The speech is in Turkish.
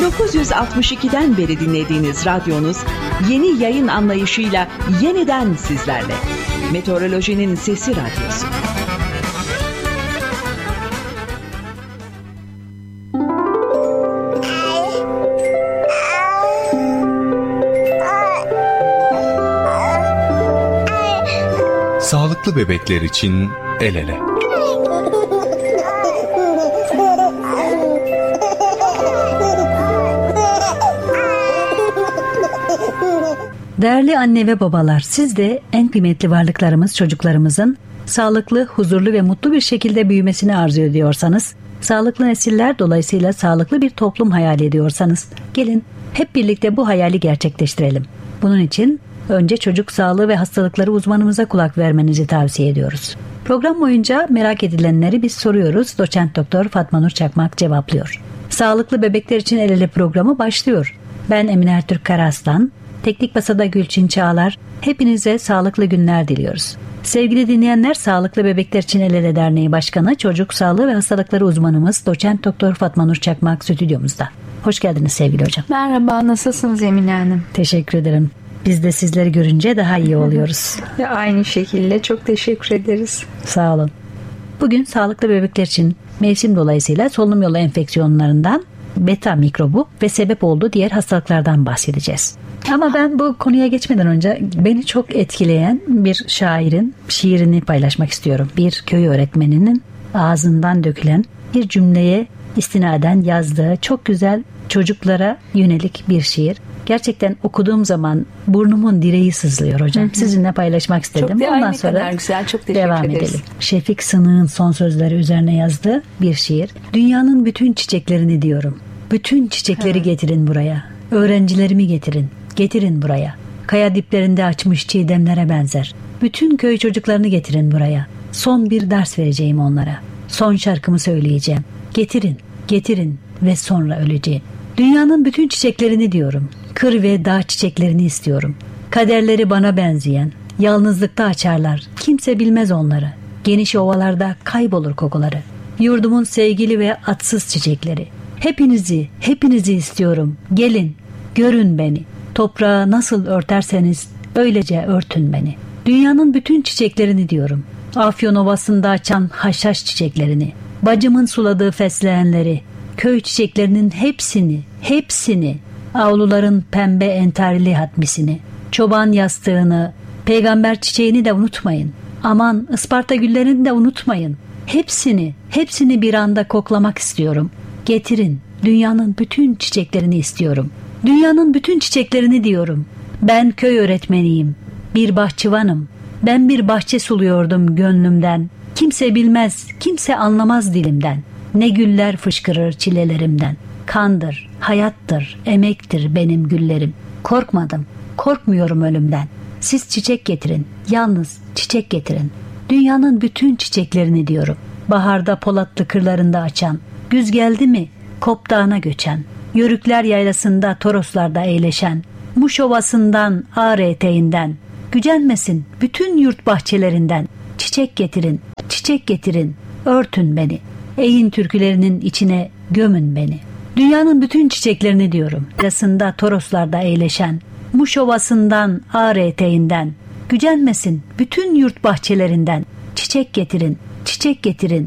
1962'den beri dinlediğiniz radyonuz yeni yayın anlayışıyla yeniden sizlerle. Meteorolojinin Sesi Radyosu. Sağlıklı bebekler için el ele. Değerli anne ve babalar, siz de en kıymetli varlıklarımız çocuklarımızın sağlıklı, huzurlu ve mutlu bir şekilde büyümesini arzu ediyorsanız, sağlıklı nesiller dolayısıyla sağlıklı bir toplum hayal ediyorsanız, gelin hep birlikte bu hayali gerçekleştirelim. Bunun için önce çocuk sağlığı ve hastalıkları uzmanımıza kulak vermenizi tavsiye ediyoruz. Program boyunca merak edilenleri biz soruyoruz. Doçent Doktor Fatma Nur Çakmak cevaplıyor. Sağlıklı Bebekler için El Ele programı başlıyor. Ben Emine Ertürk Karaslan, Teknik Masada Gülçin Çağlar, hepinize sağlıklı günler diliyoruz. Sevgili dinleyenler, Sağlıklı Bebekler için El Ele Derneği Başkanı, Çocuk Sağlığı ve Hastalıkları uzmanımız Doçent Doktor Fatma Nur Çakmak stüdyomuzda. Hoş geldiniz sevgili hocam. Merhaba, nasılsınız Emine Hanım? Teşekkür ederim. Biz de sizleri görünce daha iyi oluyoruz. Ve aynı şekilde çok teşekkür ederiz. Sağ olun. Bugün sağlıklı bebekler için mevsim dolayısıyla solunum yolu enfeksiyonlarından, beta mikrobu ve sebep olduğu diğer hastalıklardan bahsedeceğiz. Ama ben bu konuya geçmeden önce beni çok etkileyen bir şairin şiirini paylaşmak istiyorum. Bir köy öğretmeninin ağzından dökülen bir cümleye istinaden yazdığı çok güzel çocuklara yönelik bir şiir. Gerçekten okuduğum zaman burnumun direği sızlıyor hocam. Sizinle paylaşmak istedim. Çok ondan sonra kadar güzel. Çok teşekkür devam ederiz. edelim. Şefik Sınık'ın son sözleri üzerine yazdığı bir şiir. Dünyanın bütün çiçeklerini diyorum. Bütün çiçekleri getirin buraya. Öğrencilerimi getirin. Getirin buraya. Kaya diplerinde açmış çiğdemlere benzer. Bütün köy çocuklarını getirin buraya. Son bir ders vereceğim onlara. Son şarkımı söyleyeceğim. Getirin, getirin ve sonra öleceğim. Dünyanın bütün çiçeklerini diyorum. Kır ve dağ çiçeklerini istiyorum. Kaderleri bana benzeyen, yalnızlıkta açarlar. Kimse bilmez onları. Geniş ovalarda kaybolur kokuları. Yurdumun sevgili ve atsız çiçekleri. Hepinizi istiyorum. Gelin, görün beni. Toprağı nasıl örterseniz öylece örtün beni. Dünyanın bütün çiçeklerini diyorum. Afyon Ovası'nda açan haşhaş çiçeklerini. Bacımın suladığı fesleğenleri. Köy çiçeklerinin hepsini, avluların pembe entarili hatmisini, çoban yastığını, peygamber çiçeğini de unutmayın. Aman Isparta güllerini de unutmayın. Hepsini bir anda koklamak istiyorum. Getirin, dünyanın bütün çiçeklerini istiyorum. Dünyanın bütün çiçeklerini diyorum. Ben köy öğretmeniyim, bir bahçıvanım. Ben bir bahçe suluyordum gönlümden. Kimse bilmez, kimse anlamaz dilimden. Ne güller fışkırır çilelerimden. Kandır, hayattır, emektir benim güllerim. Korkmadım, korkmuyorum ölümden. Siz çiçek getirin, yalnız çiçek getirin. Dünyanın bütün çiçeklerini diyorum. Baharda Polatlı kırlarında açan, güz geldi mi Kop Dağı'na göçen, Yörükler yaylasında Toroslarda eğleşen, Muş Ovası'ndan Ağrı eteğinden, gücenmesin bütün yurt bahçelerinden. Çiçek getirin, örtün beni. Eğin türkülerinin içine gömün beni. Dünyanın bütün çiçeklerini diyorum. Yaylasında Toroslarda eğleşen, Muş Ovası'ndan Ağrı eteğinden, gücenmesin bütün yurt bahçelerinden. Çiçek getirin,